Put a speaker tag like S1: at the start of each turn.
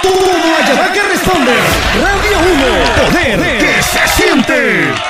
S1: Como Ayabaca responde. Radio 1, poder que se siente.